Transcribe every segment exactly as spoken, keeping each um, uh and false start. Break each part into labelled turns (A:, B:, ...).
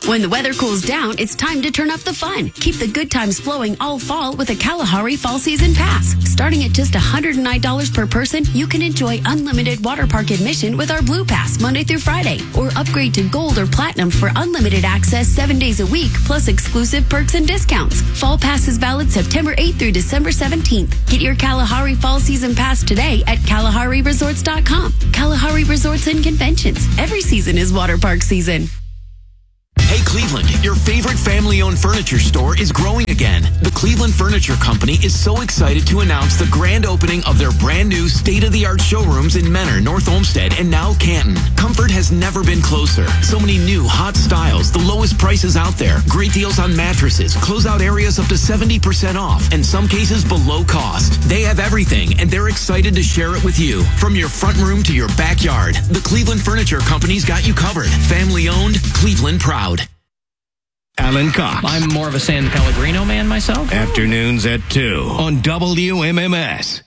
A: When the weather cools down, it's time to turn up the fun. Keep the good times flowing all fall with a Kalahari Fall Season Pass. Starting at just one hundred nine dollars per person, you can enjoy unlimited water park admission with our Blue Pass Monday through Friday, or upgrade to Gold or Platinum for unlimited access seven days a week, plus exclusive perks and discounts. Fall Pass is valid September eighth through December seventeenth. Get your Kalahari Fall Season Pass today at Kalahari Resorts dot com. Kalahari Resorts and Conventions. Every season is water park season.
B: Hey Cleveland, your favorite family-owned furniture store is growing again. The Cleveland Furniture Company is so excited to announce the grand opening of their brand new state-of-the-art showrooms in Menor, North Olmsted, and now Canton. Comfort has never been closer. So many new, hot styles, the lowest prices out there, great deals on mattresses, closeout areas up to seventy percent off, in some cases below cost. They have everything, and they're excited to share it with you. From your front room to your backyard, the Cleveland Furniture Company's got you covered. Family-owned, Cleveland proud.
C: Alan Cox.
D: I'm more of a San Pellegrino man myself.
C: Afternoons at two on W M M S.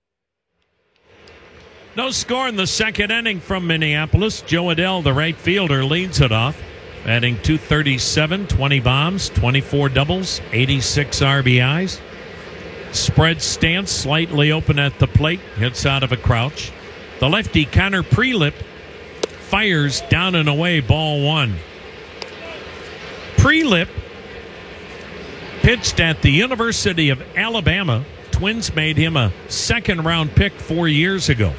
E: No score in the second inning from Minneapolis. Joe Adell, the right fielder, leads it off, batting two thirty-seven, twenty bombs, twenty-four doubles, eighty-six R B Is. Spread stance, slightly open at the plate, hits out of a crouch. The lefty Connor Prelip fires down and away, ball one. Prelip pitched at the University of Alabama. Twins made him a second-round pick four years ago.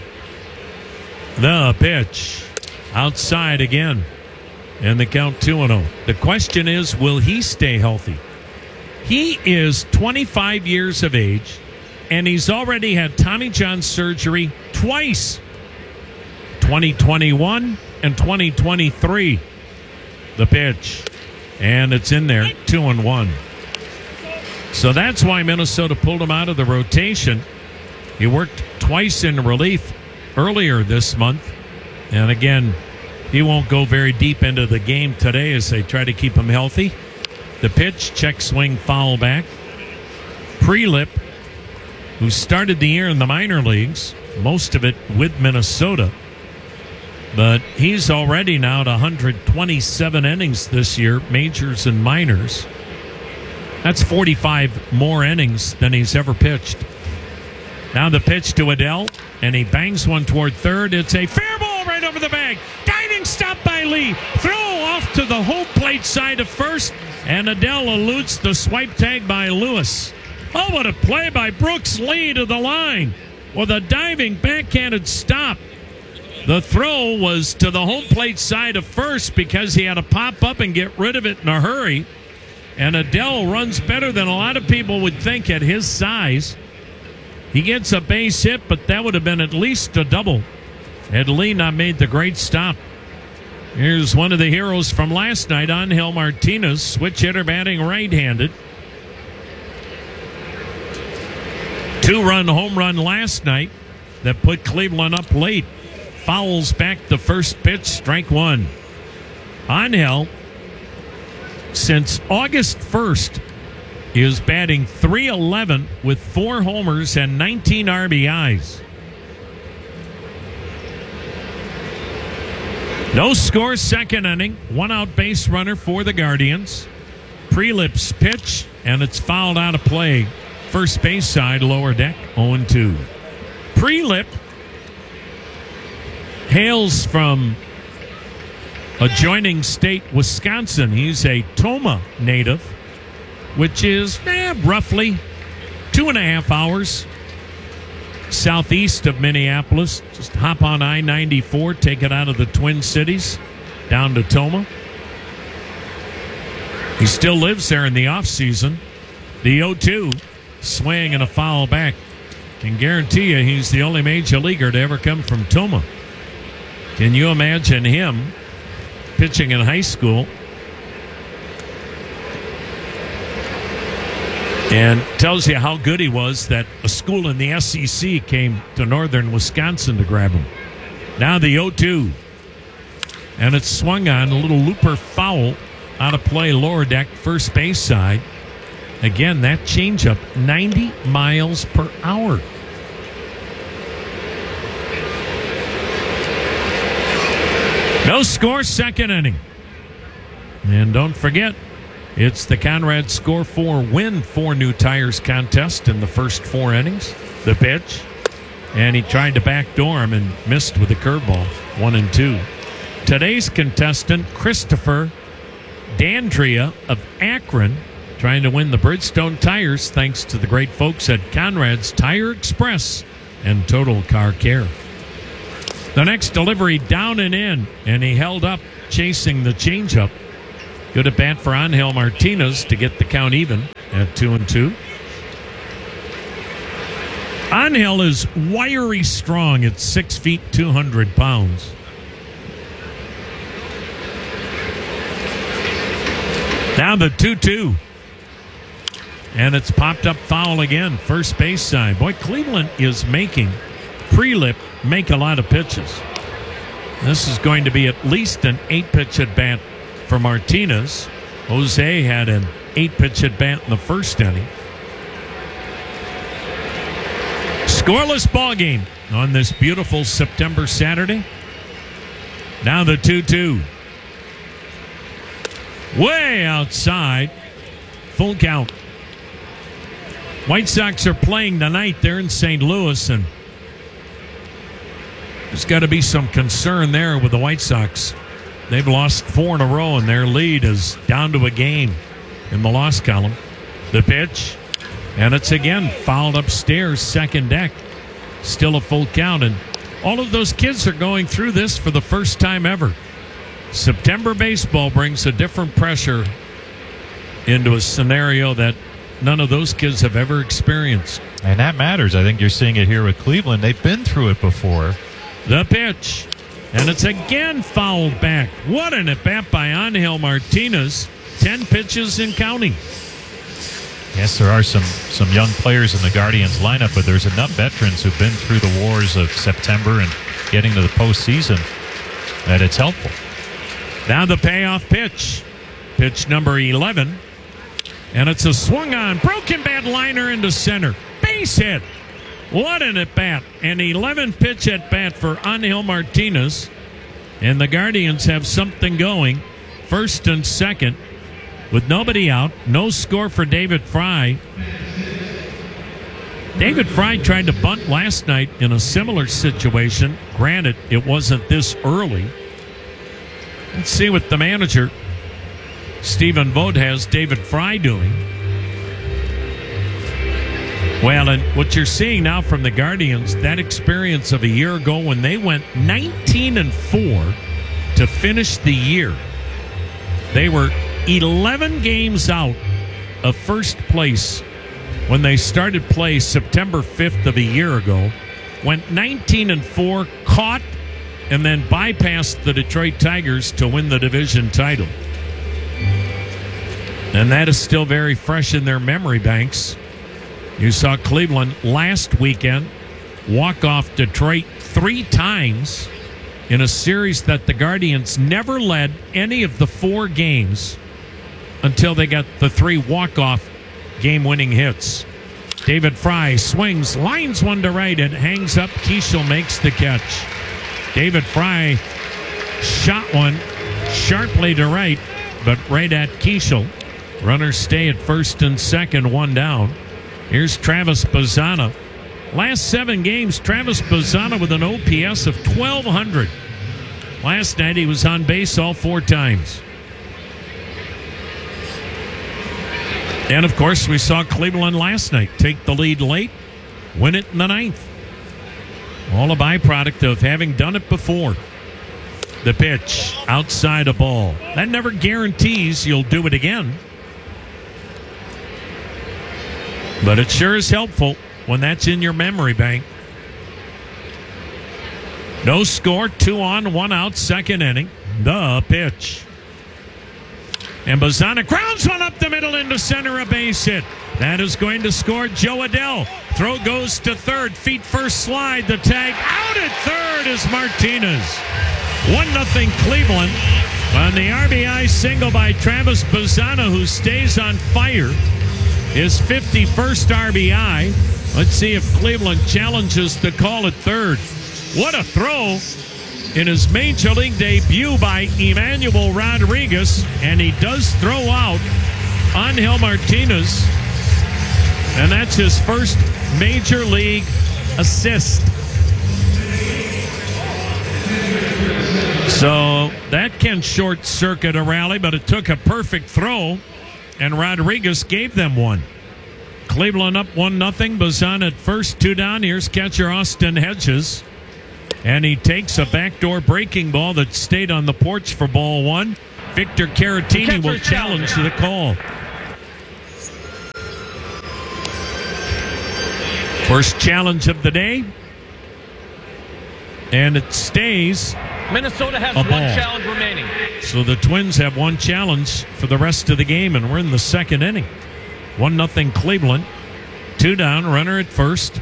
E: The pitch outside again, and the count two and oh. The question is, will he stay healthy? He is twenty-five years of age, and he's already had Tommy John surgery twice, twenty twenty-one and twenty twenty-three. The pitch. And it's in there, two and one. So that's why Minnesota pulled him out of the rotation. He worked twice in relief earlier this month. And again, he won't go very deep into the game today as they try to keep him healthy. The pitch, check swing, foul back. Prelip, who started the year in the minor leagues, most of it with Minnesota. But he's already now at one hundred twenty-seven innings this year, majors and minors. That's forty-five more innings than he's ever pitched. Now the pitch to Adell, and he bangs one toward third. It's a fair ball right over the bag. Diving stop by Lee. Throw off to the home plate side of first, and Adell eludes the swipe tag by Lewis. Oh, what a play by Brooks Lee to the line with a diving backhanded stop. The throw was to the home plate side of first because he had to pop up and get rid of it in a hurry. And Adell runs better than a lot of people would think at his size. He gets a base hit, but that would have been at least a double had Lee not made the great stop. Here's one of the heroes from last night, Angel Martinez, switch hitter batting right-handed. Two-run home run last night that put Cleveland up late. Fouls back the first pitch, strike one. Angel, since August first, is batting three eleven with four homers and nineteen R B Is. No score, second inning. One out base runner for the Guardians. Prelip's pitch, and it's fouled out of play. First base side, lower deck, oh and two. Prelip hails from adjoining state Wisconsin. He's a Tomah native, which is eh, roughly two and a half hours southeast of Minneapolis. Just hop on I ninety-four, take it out of the Twin Cities, down to Tomah. He still lives there in the off-season. The oh two, swing and a foul back. Can guarantee you he's the only major leaguer to ever come from Tomah. Can you imagine him pitching in high school? And tells you how good he was that a school in the S E C came to northern Wisconsin to grab him. Now the oh two. And it's swung on, a little looper foul out of play, lower deck, first base side. Again, that changeup, ninety miles per hour. No score, second inning. And don't forget, it's the Conrad Score four Win four New Tires contest in the first four innings. The pitch, and he tried to backdoor him and missed with a curveball, one and two. Today's contestant, Christopher Dandria of Akron, trying to win the Bridgestone tires thanks to the great folks at Conrad's Tire Express and Total Car Care. The next delivery down and in, and he held up chasing the changeup. Good at bat for Angel Martinez to get the count even at two and two. Angel is wiry strong at six feet two hundred pounds. Now the two two. And it's popped up foul again, first base side. Boy, Cleveland is making Prelip make a lot of pitches. This is going to be at least an eight-pitch at bat for Martinez. Jose had an eight-pitch at bat in the first inning. Scoreless ball game on this beautiful September Saturday. Now the two two. Way outside. Full count. White Sox are playing tonight. They're in Saint Louis, and there's got to be some concern there with the White Sox. They've lost four in a row, and their lead is down to a game in the loss column. The pitch, and it's again fouled upstairs, second deck. Still a full count, and all of those kids are going through this for the first time ever. September baseball brings a different pressure into a scenario that none of those kids have ever experienced.
F: And that matters. I think you're seeing it here with Cleveland. They've been through it before.
E: The pitch, and it's again fouled back. What an at-bat by Angel Martinez. Ten pitches and counting.
F: Yes, there are some, some young players in the Guardians lineup, but there's enough veterans who've been through the wars of September and getting to the postseason that it's helpful.
E: Now the payoff pitch. Pitch number eleven. And it's a swung on, broken bat liner into center. Base hit. What an at-bat. An eleven pitch at-bat for Angel Martinez. And the Guardians have something going. First and second. With nobody out. No score for David Fry. David Fry tried to bunt last night in a similar situation. Granted, it wasn't this early. Let's see what the manager, Stephen Vogt, has David Fry doing. Well, and what you're seeing now from the Guardians, that experience of a year ago when they went nineteen and four to finish the year. They were eleven games out of first place when they started play September fifth of a year ago. Went nineteen and four, caught, and then bypassed the Detroit Tigers to win the division title. And that is still very fresh in their memory banks. You saw Cleveland last weekend walk off Detroit three times in a series that the Guardians never led any of the four games until they got the three walk-off game-winning hits. David Fry swings, lines one to right, and hangs up. Keishel makes the catch. David Fry shot one sharply to right, but right at Keishel. Runners stay at first and second, one down. Here's Travis Bazzana. Last seven games, Travis Bazzana with an O P S of twelve hundred. Last night he was on base all four times. And, of course, we saw Cleveland last night take the lead late, win it in the ninth. All a byproduct of having done it before. The pitch, outside a ball. That never guarantees you'll do it again. But it sure is helpful when that's in your memory bank. No score, two on, one out, second inning. The pitch. And Bazzana grounds one up the middle into center, a base hit. That is going to score Joe Adell. Throw goes to third, feet first slide, the tag. Out at third is Martinez. one nothing Cleveland on the R B I single by Travis Bazzana, who stays on fire. His fifty-first R B I. Let's see if Cleveland challenges the call at third. What a throw. in his Major League debut by Emmanuel Rodriguez, and he does throw out Angel Martinez, and that's his first Major League assist. So that can short-circuit a rally, but it took a perfect throw, and Rodriguez gave them one. Cleveland up one nothing. Bazan at first, two down. Here's catcher Austin Hedges, and he takes a backdoor breaking ball that stayed on the porch for ball one. Victor Caratini will challenge the call. First challenge of the day, and it stays.
D: Minnesota has
E: a
D: one
E: ball.
D: challenge remaining.
E: So the Twins have one challenge for the rest of the game, and we're in the second inning. One nothing Cleveland. Two down, runner at first.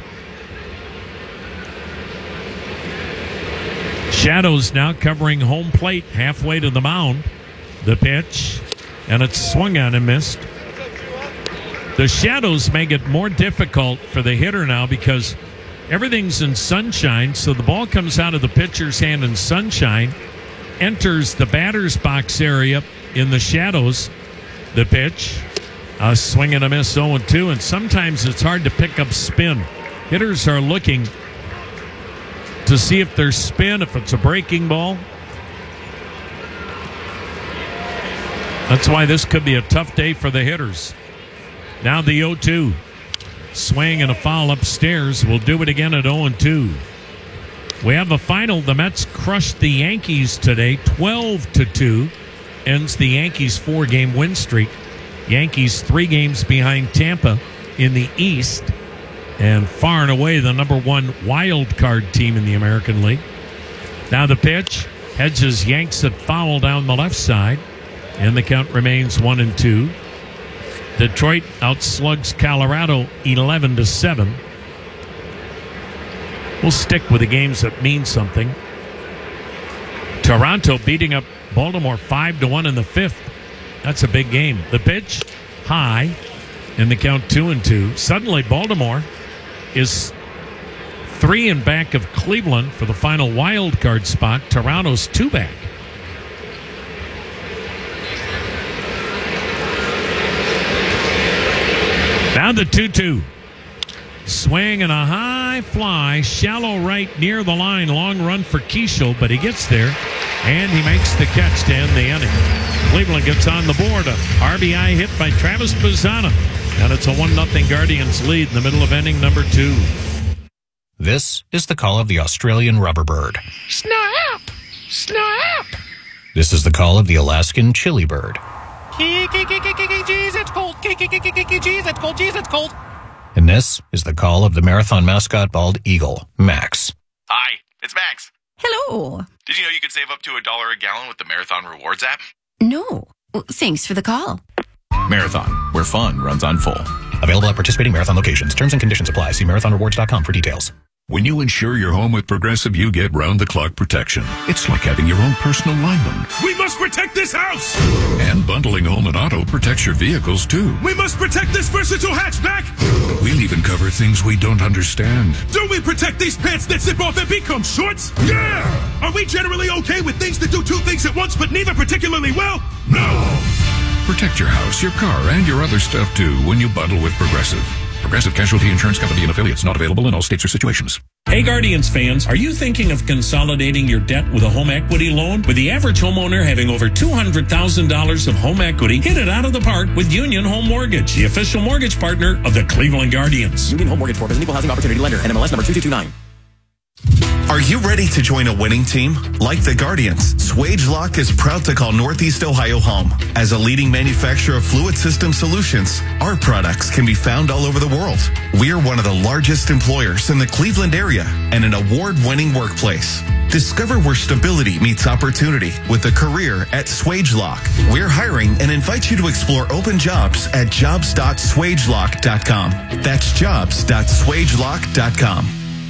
E: Shadows now covering home plate halfway to the mound. The pitch, and it's swung on and missed. The shadows make it more difficult for the hitter now because everything's in sunshine, so the ball comes out of the pitcher's hand in sunshine, enters the batter's box area in the shadows. The pitch, a swing and a miss, oh and two, and sometimes it's hard to pick up spin. Hitters are looking to see if there's spin, if it's a breaking ball. That's why this could be a tough day for the hitters. Now the oh two. Swing and a foul upstairs. We'll do it again at oh and two. We have a final. The Mets crushed the Yankees today, twelve to two. Ends the Yankees' four-game win streak. Yankees three games behind Tampa in the East, and far and away the number one wild card team in the American League. Now the pitch. Hedges yanks it foul down the left side, and the count remains one and two. Detroit outslugs Colorado eleven to seven. We'll stick with the games that mean something. Toronto beating up Baltimore five to one in the fifth. That's a big game. The pitch, high, and the count two and two. Suddenly Baltimore is three in back of Cleveland for the final wild card spot. Toronto's two back. Now the two two. Swing and a high fly, shallow right near the line. Long run for Keishel, but he gets there, and he makes the catch to end the inning. Cleveland gets on the board. A R B I hit by Travis Bazzana, and it's a one nothing Guardians lead in the middle of inning number two.
G: This is the call of the Australian rubber bird.
E: Snap! Snap!
G: This is the call of the Alaskan chili bird.
D: Jeez, it's cold. Jeez, it's cold. Jeez, it's cold.
G: And this is the call of the marathon mascot bald eagle, Max.
H: Hi, it's Max.
I: Hello.
H: Did you know you could save up to a dollar a gallon with the Marathon Rewards app?
I: No. Well, thanks for the call.
J: Marathon, where fun runs on full.
G: Available at participating Marathon locations. Terms and conditions apply. See marathon rewards dot com for details.
K: When you insure your home with Progressive, you get round-the-clock protection. It's like having your own personal lineman.
L: We must protect this house!
K: And bundling home and auto protects your vehicles, too.
L: We must protect this versatile hatchback!
K: We'll even cover things we don't understand.
L: Do we protect these pants that zip off and become shorts? Yeah! Are we generally okay with things that do two things at once, but neither particularly well? No!
K: Protect your house, your car, and your other stuff, too, when you bundle with Progressive. Progressive Casualty Insurance Company and affiliates, not available in all states or situations.
M: Hey Guardians fans, are you thinking of consolidating your debt with a home equity loan? With the average homeowner having over two hundred thousand dollars of home equity, hit it out of the park with Union Home Mortgage, the official mortgage partner of the Cleveland Guardians.
N: Union Home Mortgage Corp is an equal housing opportunity lender, N M L S number two two two nine.
O: Are you ready to join a winning team? Like the Guardians, Swagelok is proud to call Northeast Ohio home. As a leading manufacturer of fluid system solutions, our products can be found all over the world. We're one of the largest employers in the Cleveland area and an award-winning workplace. Discover where stability meets opportunity with a career at Swagelok. We're hiring and invite you to explore open jobs at jobs dot swagelok dot com. That's jobs dot swagelok dot com.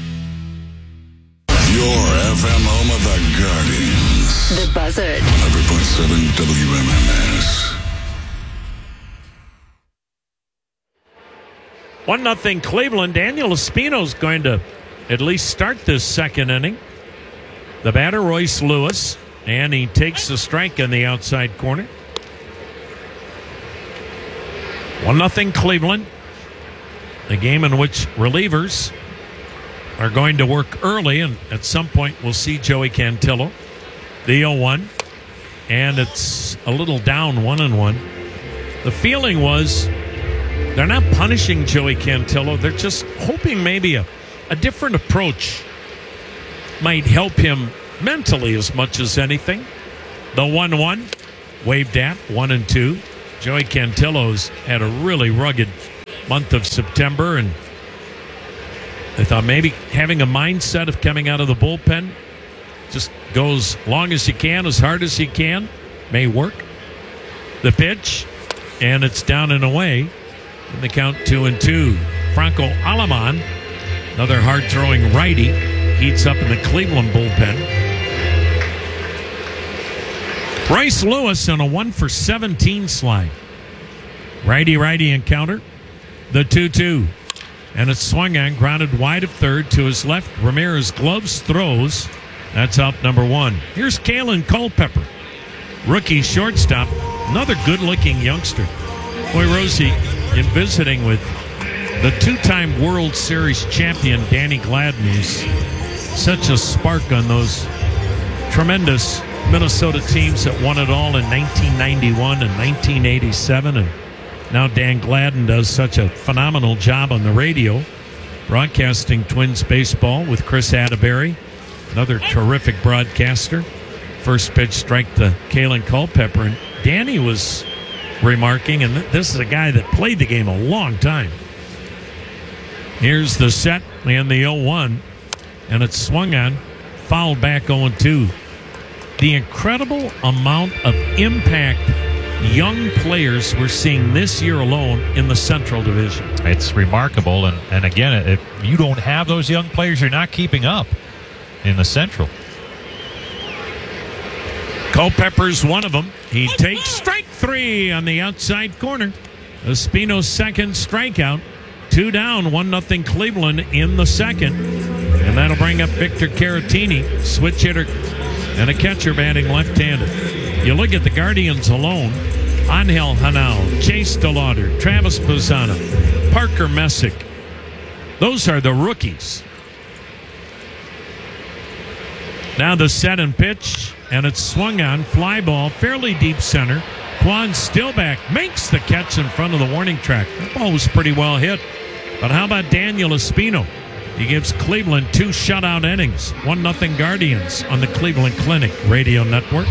P: Your F M home of the Guardians.
A: The Buzzard.
P: one hundred point seven W M M S.
E: One nothing Cleveland. Daniel Espino's going to at least start this second inning. The batter, Royce Lewis, and he takes the strike in the outside corner. one nothing Cleveland. The game in which relievers are going to work early, and at some point we'll see Joey Cantillo. The oh one, and it's a little down one and one. The feeling was they're not punishing Joey Cantillo. They're just hoping maybe a, a different approach might help him mentally as much as anything. The one one, waved at, one and two. Joey Cantillo's had a really rugged month of September, and I thought maybe having a mindset of coming out of the bullpen, just go as long as you can, as hard as you can, may work. The pitch, and it's down and away. In the count, two and two. Franco Aleman, another hard-throwing righty, heats up in the Cleveland bullpen. Royce Lewis on a one for seventeen slide. Righty-righty encounter. The two two. And it's swung on, grounded wide of third to his left. Ramirez gloves, throws. That's out number one. Here's Kalen Culpepper, rookie shortstop. Another good-looking youngster. Boy, Rosie, in visiting with the two-time World Series champion Danny Gladden's, such a spark on those tremendous Minnesota teams that won it all in nineteen ninety-one and nineteen eighty-seven, and now Dan Gladden does such a phenomenal job on the radio, broadcasting Twins baseball with Chris Atterbury, another terrific broadcaster. First pitch strike to Kalen Culpepper, and Danny was remarking, and this is a guy that played the game a long time. Here's the set and the oh one, and it's swung on, fouled back oh two. The incredible amount of impact young players we're seeing this year alone in the Central Division.
F: It's remarkable, and, and again, if you don't have those young players, you're not keeping up in the Central.
E: Culpepper's one of them. He takes strike three on the outside corner. Espino's second strikeout. Two down, one nothing Cleveland in the second. And that'll bring up Victor Caratini, switch hitter and a catcher batting left-handed. You look at the Guardians alone, Angel Hanal, Chase DeLauder, Travis Pisano, Parker Messick. Those are the rookies. Now the set and pitch, and it's swung on, fly ball, fairly deep center. Quan Stillback makes the catch in front of the warning track. That ball was pretty well hit. But how about Daniel Espino? He gives Cleveland two shutout innings. one nothing Guardians on the Cleveland Clinic Radio Network.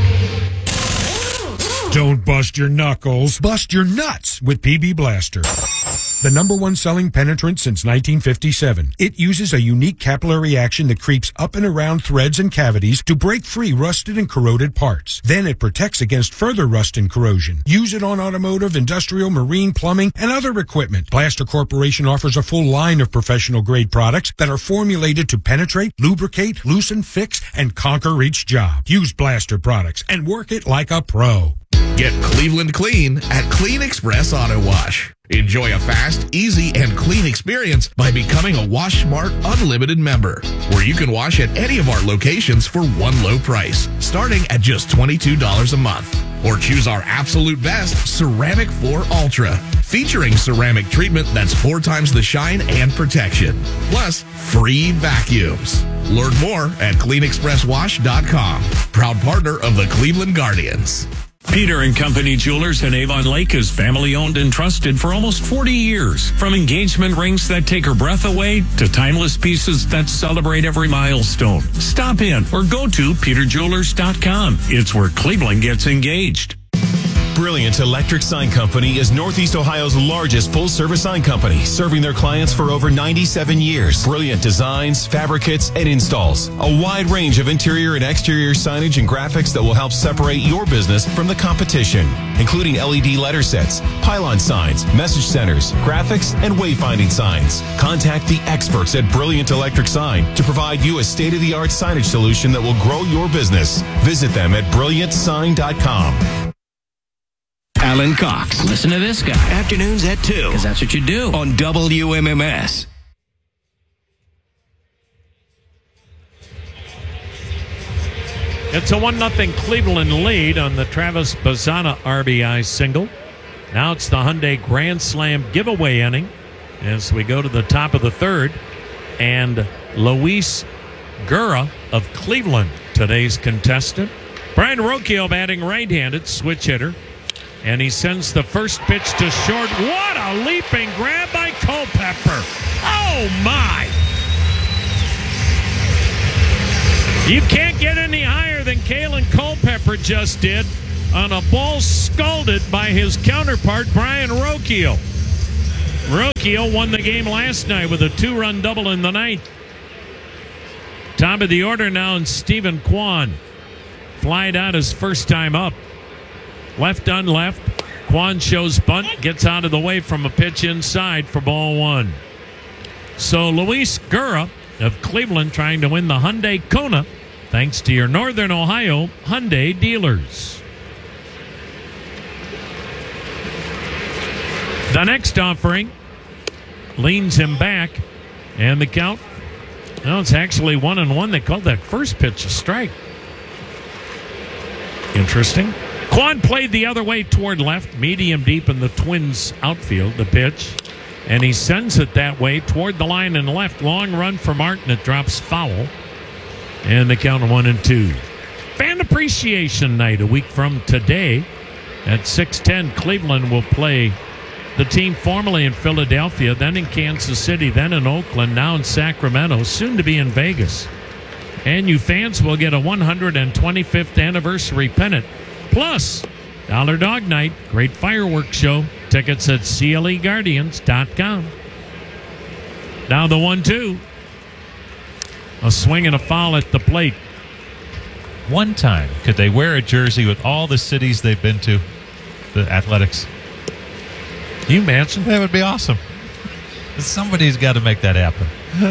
L: Don't bust your knuckles, bust your nuts with P B Blaster. The number one selling penetrant since nineteen fifty-seven. It uses a unique capillary action that creeps up and around threads and cavities to break free rusted and corroded parts. Then it protects against further rust and corrosion. Use it on automotive, industrial, marine, plumbing, and other equipment. Blaster Corporation offers a full line of professional-grade products that are formulated to penetrate, lubricate, loosen, fix, and conquer each job. Use Blaster products and work it like a pro.
Q: Get Cleveland clean at Clean Express Auto Wash. Enjoy a fast, easy, and clean experience by becoming a Wash Smart Unlimited member, where you can wash at any of our locations for one low price, starting at just twenty-two dollars a month. Or choose our absolute best Ceramic Floor Ultra, featuring ceramic treatment that's four times the shine and protection, plus free vacuums. Learn more at clean express wash dot com. Proud partner of the Cleveland Guardians.
M: Peter and Company Jewelers in Avon Lake is family owned and trusted for almost forty years. From engagement rings that take her breath away to timeless pieces that celebrate every milestone. Stop in or go to peter jewelers dot com. It's where Cleveland gets engaged.
R: Brilliant Electric Sign Company is Northeast Ohio's largest full-service sign company, serving their clients for over ninety-seven years. Brilliant designs, fabricates, and installs. A wide range of interior and exterior signage and graphics that will help separate your business from the competition, including L E D letter sets, pylon signs, message centers, graphics, and wayfinding signs. Contact the experts at Brilliant Electric Sign to provide you a state-of-the-art signage solution that will grow your business. Visit them at brilliant sign dot com.
C: Alan Cox.
S: Listen to this guy.
C: Afternoons at two.
S: Because that's what you do.
C: On W M M S.
E: It's a one nothing Cleveland lead on the Travis Bazzana R B I single. Now it's the Hyundai Grand Slam giveaway inning as we go to the top of the third. And Luis Gura of Cleveland, today's contestant. Brian Rocchio batting right-handed, switch hitter. And he sends the first pitch to short. What a leaping grab by Culpepper. Oh, my. You can't get any higher than Kalen Culpepper just did on a ball scalded by his counterpart, Brian Rocchio. Rocchio won the game last night with a two-run double in the ninth. Top of the order now, and Stephen Kwan flied out his first time up. Left on left. Kwan shows bunt, gets out of the way from a pitch inside for ball one. So Luis Gura of Cleveland trying to win the Hyundai Kona thanks to your Northern Ohio Hyundai dealers. The next offering leans him back, and the count, well, it's actually one and one. They called that first pitch a strike. Interesting. Kwan played the other way toward left, medium deep in the Twins outfield, the pitch. And he sends it that way toward the line and left. Long run for Martin. It drops foul. And the count one and two. Fan Appreciation Night a week from today. At six ten, Cleveland will play the team formerly in Philadelphia, then in Kansas City, then in Oakland, now in Sacramento, soon to be in Vegas. And you fans will get a one hundred twenty-fifth anniversary pennant. Plus, Dollar Dog Night, great fireworks show. Tickets at C L E Guardians dot com. Now the one two. A swing and a foul at the plate.
F: One time, could they wear a jersey with all the cities they've been to? The Athletics.
E: Can you imagine?
F: That would be awesome. Somebody's got to make that happen.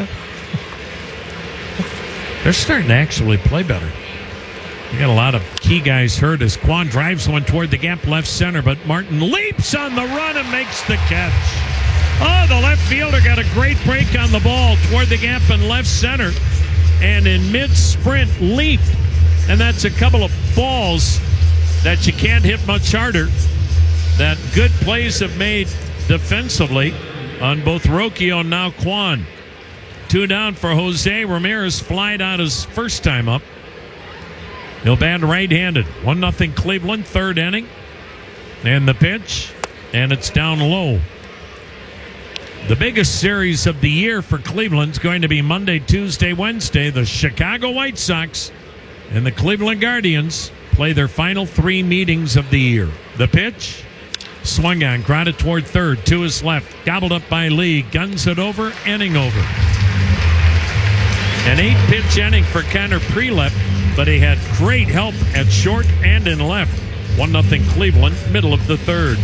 E: They're starting to actually play better. You got a lot of key guys hurt as Kwan drives one toward the gap left center, but Martin leaps on the run and makes the catch. Oh, the left fielder got a great break on the ball toward the gap in left center, and in mid-sprint leaped. And that's a couple of balls that you can't hit much harder that good plays have made defensively on both Rocchio and now Kwan. Two down for Jose Ramirez, flied out his first time up. He'll bat right-handed. one nothing Cleveland, third inning. And the pitch, and it's down low. The biggest series of the year for Cleveland's going to be Monday, Tuesday, Wednesday. The Chicago White Sox and the Cleveland Guardians play their final three meetings of the year. The pitch, swung on, grounded toward third, to his left, gobbled up by Lee, guns it over, inning over. An eight-pitch inning for Connor Prelep, but he had great help at short and in left. one nothing Cleveland, middle of the third.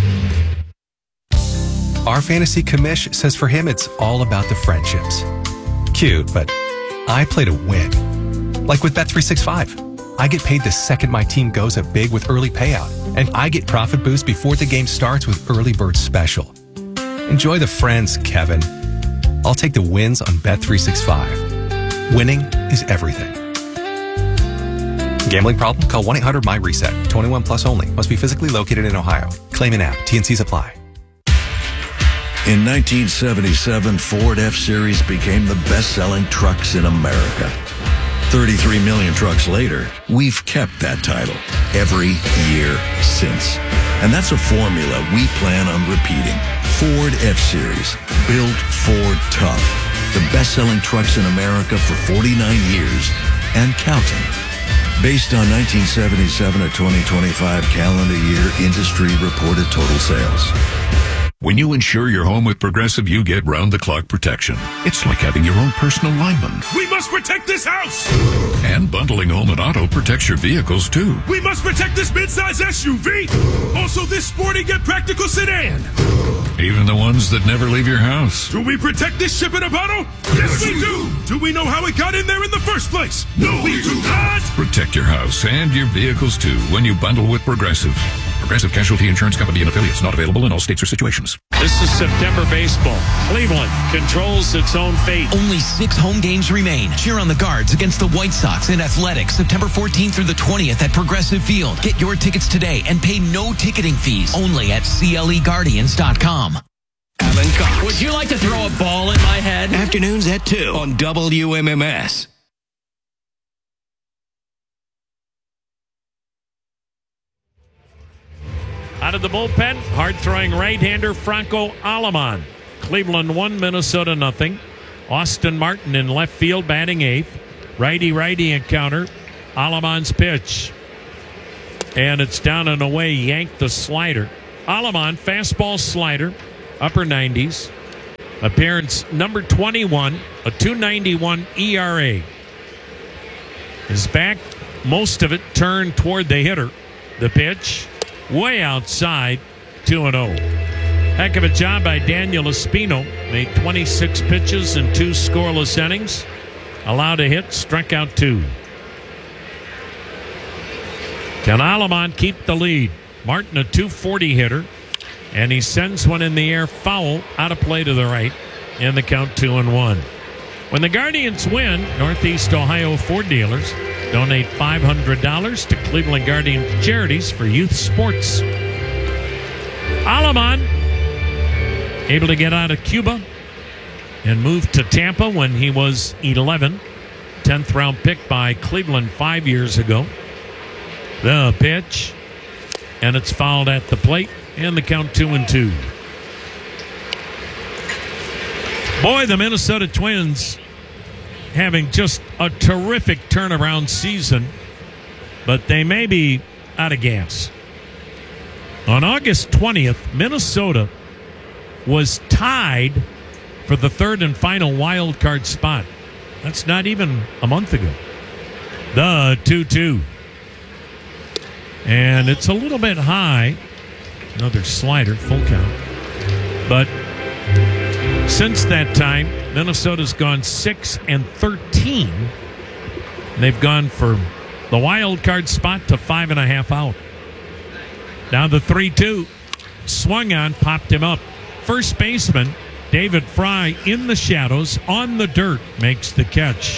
S: Our fantasy commish says for him it's all about the friendships. Cute, but I play to win. Like with Bet three sixty-five. I get paid the second my team goes up big with early payout, and I get profit boost before the game starts with Early Bird Special. Enjoy the friends, Kevin. I'll take the wins on Bet three sixty-five. Winning is everything. Gambling problem? Call one eight hundred M Y reset. twenty-one plus only. Must be physically located in Ohio. Claim an app. T and Cs apply.
P: In nineteen seventy-seven, Ford F-Series became the best-selling trucks in America. thirty-three million trucks later, we've kept that title every year since. And that's a formula we plan on repeating. Ford F-Series, built Ford tough. The best-selling trucks in America for forty-nine years and counting. Based on nineteen seventy-seven to twenty twenty-five calendar year industry reported total sales.
K: When you insure your home with Progressive, you get round-the-clock protection. It's like having your own personal lineman.
T: We must protect this house!
K: And bundling home and auto protects your vehicles, too.
T: We must protect this midsize S U V! Also this sporty yet practical sedan!
K: Even the ones that never leave your house.
T: Do we protect this ship in a bottle? Yes, we do! Do we know how it got in there in the first place? No, we do not!
K: Protect your house and your vehicles, too, when you bundle with Progressive. Progressive Casualty Insurance Company and affiliates, not available in all states or situations.
E: This is September baseball. Cleveland controls its own fate.
B: Only six home games remain. Cheer on the Guards against the White Sox and Athletics September fourteenth through the twentieth at Progressive Field. Get your tickets today and pay no ticketing fees. Only at C L E Guardians dot com.
C: Alan Cox.
N: Would you like to throw a ball in my head?
C: Afternoons at two on W M M S.
E: Out of the bullpen, hard-throwing right-hander Franco Aleman. Cleveland one, Minnesota nothing. Austin Martin in left field batting eighth. Righty-righty encounter. Aleman's pitch. And it's down and away, yanked the slider. Aleman, fastball slider, upper nineties. Appearance number twenty-one, a two ninety-one E R A. His back, most of it turned toward the hitter. The pitch, way outside, two and oh. Heck of a job by Daniel Espino. Made twenty-six pitches and two scoreless innings. Allowed a hit, struck out two. Can Aleman keep the lead? Martin, a two forty hitter, and he sends one in the air, foul, out of play to the right, and the count two and one. When the Guardians win, Northeast Ohio Ford dealers donate five hundred dollars to Cleveland Guardians Charities for youth sports. Aleman, able to get out of Cuba and move to Tampa when he was eleven. tenth round pick by Cleveland five years ago. The pitch, and it's fouled at the plate, and the count two and two. Boy, the Minnesota Twins having just a terrific turnaround season, but they may be out of gas. On August twentieth, Minnesota was tied for the third and final wild card spot. That's not even a month ago. The two two. And it's a little bit high. Another slider, full count. But since that time, Minnesota's gone six and thirteen. They've gone from the wild card spot to five and a half out. Now the three two. Swung on, popped him up. First baseman David Fry in the shadows, on the dirt, makes the catch.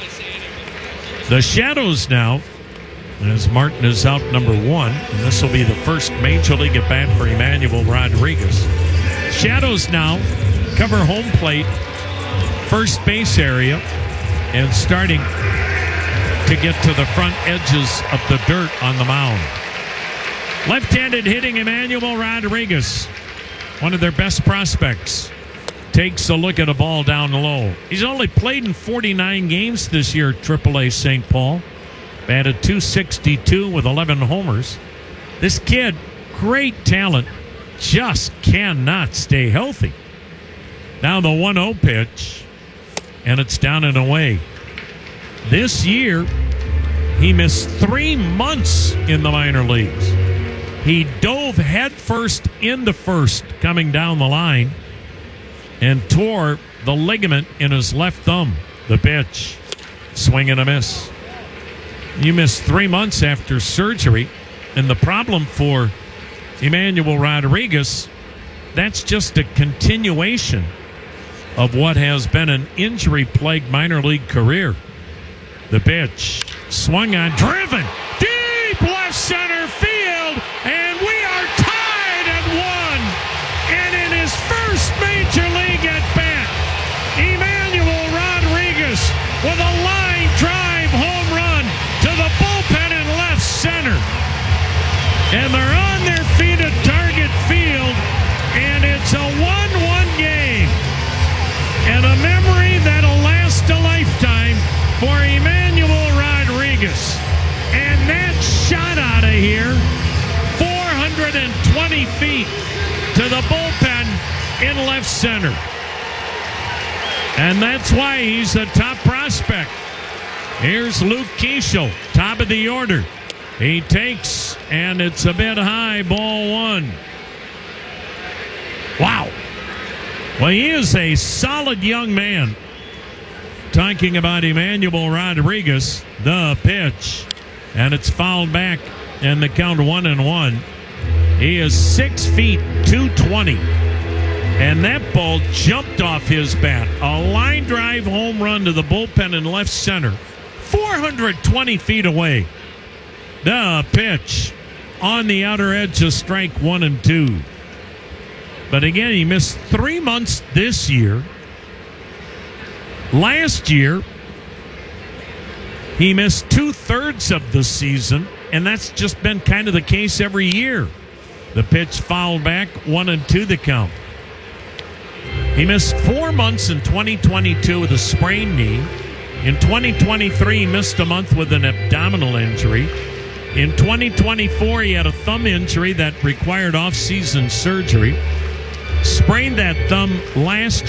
E: The shadows now, as Martin is out number one, and this will be the first major league at bat for Emmanuel Rodriguez. Shadows now cover home plate, first base area, and starting to get to the front edges of the dirt on the mound. Left-handed hitting Emmanuel Rodriguez, one of their best prospects, takes a look at a ball down low. He's only played in forty-nine games this year at triple A Saint Paul. Batted two sixty-two with eleven homers. This kid, great talent, just cannot stay healthy. Now the one oh pitch, and it's down and away. This year, he missed three months in the minor leagues. He dove headfirst into first coming down the line and tore the ligament in his left thumb. The pitch, swing and a miss. You missed three months after surgery, and the problem for Emmanuel Rodriguez, that's just a continuation of what has been an injury-plagued minor league career. The pitch, swung on, driven, deep left center field, and we are tied at one. And in his first major league at bat, Emmanuel Rodriguez with a line drive home run to the bullpen in left center. And they're on their feet at Target Field, and it's a one one game. And a memory that'll last a lifetime for Emmanuel Rodriguez. And that shot out of here, four hundred twenty feet to the bullpen in left center. And that's why he's a top prospect. Here's Luke Keeschel, top of the order. He takes, and it's a bit high, ball one. Wow. Well, he is a solid young man. Talking about Emmanuel Rodriguez, the pitch, and it's fouled back, and the count one and one. He is six feet two twenty. And that ball jumped off his bat. A line drive home run to the bullpen in left center. four hundred twenty feet away. The pitch on the outer edge of strike one and two. But again, he missed three months this year. Last year, he missed two-thirds of the season, and that's just been kind of the case every year. The pitch fouled back, one and two the count. He missed four months in twenty twenty-two with a sprained knee. In twenty twenty-three, he missed a month with an abdominal injury. In twenty twenty-four, he had a thumb injury that required off-season surgery. Sprained that thumb last